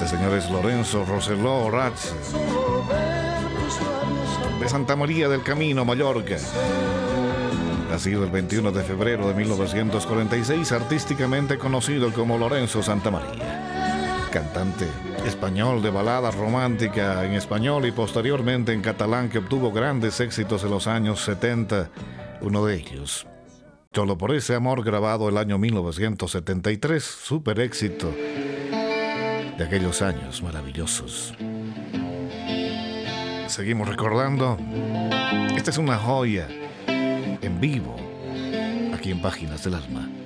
Este señor es Lorenzo Rosselló Orazzi, de Santa María del Camino, Mallorca. Nacido el 21 de febrero de 1946, artísticamente conocido como Lorenzo Santamaría. Cantante español de balada romántica en español y posteriormente en catalán, que obtuvo grandes éxitos en los años 70. Uno de ellos, Solo por ese amor, grabado el año 1973, súper éxito de aquellos años maravillosos. Seguimos recordando. Esta es una joya en vivo, aquí en Páginas del Alma.